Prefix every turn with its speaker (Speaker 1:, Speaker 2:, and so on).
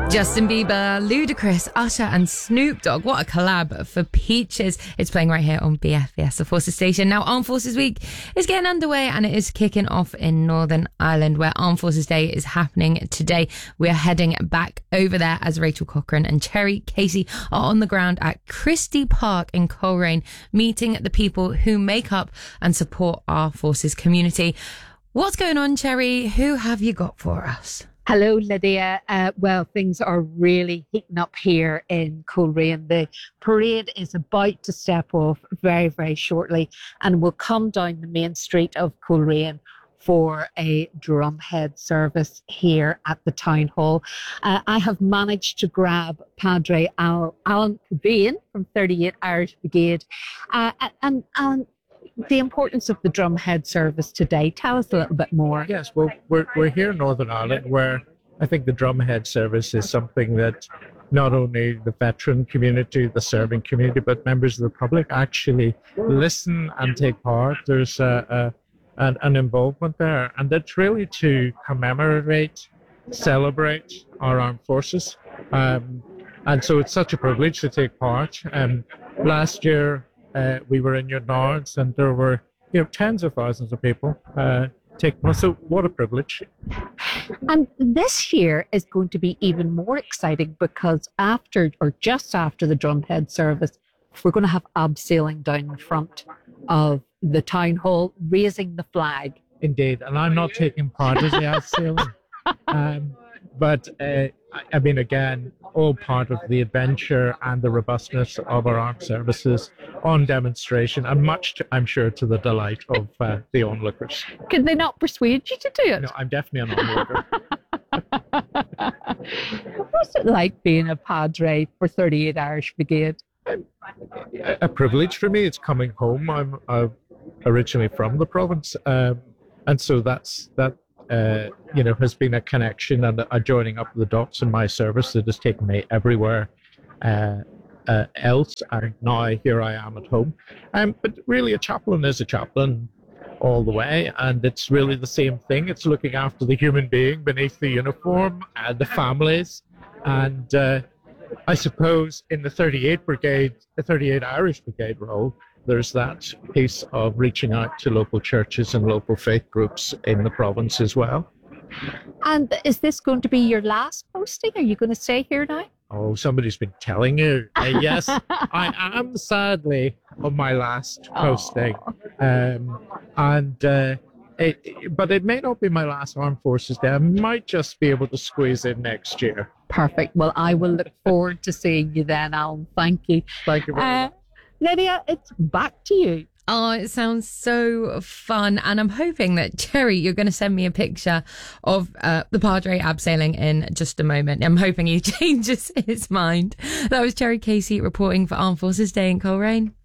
Speaker 1: Justin Bieber, Ludacris, Usher and Snoop Dogg. What a collab for Peaches. It's playing right here on BFBS, the Forces station. Now, Armed Forces Week is getting underway and it is kicking off in Northern Ireland, where Armed Forces Day is happening today. We are heading back over there as Rachel Cochran and Cherry Casey are on the ground at Christie Park in Coleraine, meeting the people who make up and support our Forces community. What's going on, Cherry? Who have you got for us?
Speaker 2: Hello, Lydia. Well, things are really heating up here in Coleraine. The parade is about to step off very, very shortly and will come down the main street of Coleraine for a drumhead service here at the town hall. I have managed to grab Padre Alan Cobain from 38 Irish Brigade. And the importance of the drumhead service today. Tell us a little bit more.
Speaker 3: Yes, well, we're here in Northern Ireland, where I think the drumhead service is something that not only the veteran community, the serving community, but members of the public actually listen and take part. There's an involvement there, and that's really to commemorate, celebrate our armed forces. And so it's such a privilege to take part. Last year, we were in your Nards and there were, tens of thousands of people taking part. So what a privilege.
Speaker 2: And this year is going to be even more exciting because just after the drumhead service, we're going to have abseiling down in front of the town hall, raising the flag.
Speaker 3: Indeed. And I'm not taking part in the abseiling. But I mean, again, all part of the adventure and the robustness of our armed services on demonstration, and much, I'm sure, to the delight of the onlookers.
Speaker 2: Could they not persuade you to do it?
Speaker 3: No, I'm definitely an onlooker.
Speaker 2: What's it like being a Padre for 38 Irish Brigade?
Speaker 3: A privilege for me. It's coming home. I'm originally from the province, and so that has been a connection and a joining up the dots in my service that has taken me everywhere else. And now here I am at home. But really, a chaplain is a chaplain all the way, and it's really the same thing. It's looking after the human being beneath the uniform and the families. And I suppose in the 38 Irish Brigade role, there's that piece of reaching out to local churches and local faith groups in the province as well.
Speaker 2: And is this going to be your last posting? Are you going to stay here now?
Speaker 3: Oh, somebody's been telling you. Yes, I am sadly on my last posting. But it may not be my last Armed Forces Day. I might just be able to squeeze in next year.
Speaker 2: Perfect. Well, I will look forward to seeing you then, Alan. Thank you.
Speaker 3: Thank you very much.
Speaker 2: Lydia, it's back to you.
Speaker 1: Oh, it sounds so fun. And I'm hoping that, Cherry, you're going to send me a picture of the Padre abseiling in just a moment. I'm hoping he changes his mind. That was Cherry Casey reporting for Armed Forces Day in Coleraine.